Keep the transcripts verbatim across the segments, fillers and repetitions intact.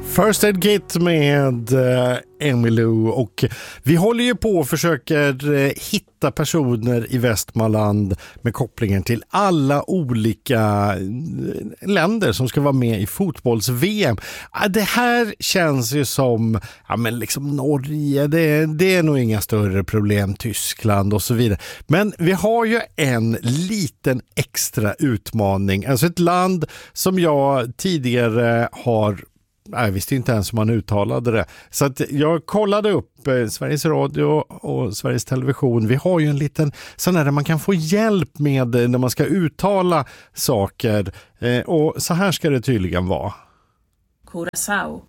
First Aid Kit med uh, Emmylou, och vi håller ju på och försöker uh, hitta personer i Västmanland med kopplingen till alla olika uh, länder som ska vara med i fotbolls-V M. Uh, det här känns ju som ja, men liksom Norge, det, det är nog inga större problem, Tyskland och så vidare. Men vi har ju en liten extra utmaning, alltså ett land som jag tidigare har jag visste inte ens hur man uttalade det. Så att jag kollade upp eh, Sveriges Radio och Sveriges Television. Vi har ju en liten sån här där man kan få hjälp med när man ska uttala saker. Eh, och så här ska det tydligen vara. Curaçao.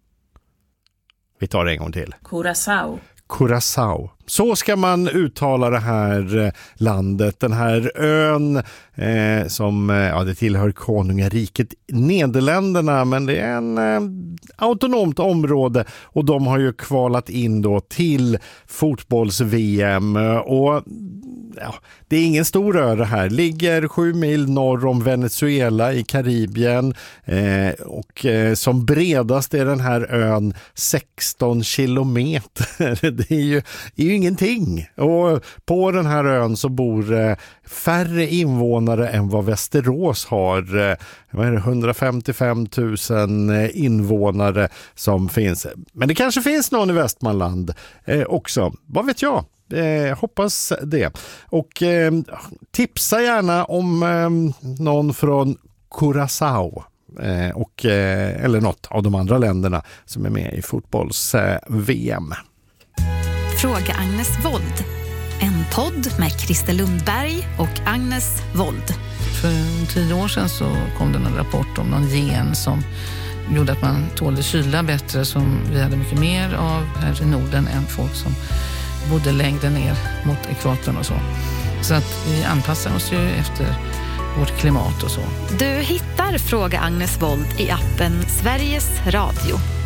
Vi tar det en gång till. Curaçao. Curaçao. Så ska man uttala det här landet, den här ön eh, som ja, det tillhör konungariket Nederländerna, men det är en eh, autonomt område och de har ju kvalat in då till fotbolls-V M och ja, det är ingen stor ö det här. Ligger sju mil norr om Venezuela i Karibien eh, och eh, som bredast är den här ön sexton kilometer. Det är ju, är ju ingenting. Och på den här ön så bor eh, färre invånare än vad Västerås har. Eh, vad är det, hundrafemtiofem tusen invånare som finns. Men det kanske finns någon i Västmanland eh, också. Vad vet jag? Eh, hoppas det. Och eh, tipsa gärna om eh, någon från Curaçao eh, och, eh, eller något av de andra länderna som är med i fotbolls-V M. Fråga Agnes Wold. En podd med Christer Lundberg och Agnes Wold. För tio år sedan så kom det en rapport om någon gen som gjorde att man tålde kyla bättre, som vi hade mycket mer av här i Norden än folk som bodde längre ner mot ekvatorn och så. Så att vi anpassar oss ju efter vårt klimat och så. Du hittar Fråga Agnes Wold i appen Sveriges Radio.